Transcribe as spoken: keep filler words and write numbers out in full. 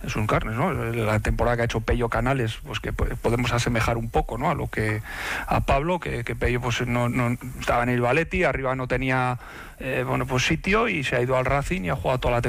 en sus carnes, ¿no? La temporada que ha hecho Pello Canales, pues que podemos asemejar un poco, ¿no? A lo que a Pablo, que, que Pello pues no, no estaba en el Valetti, arriba no tenía eh, bueno pues sitio y se ha ido al Racing y ha jugado toda la temporada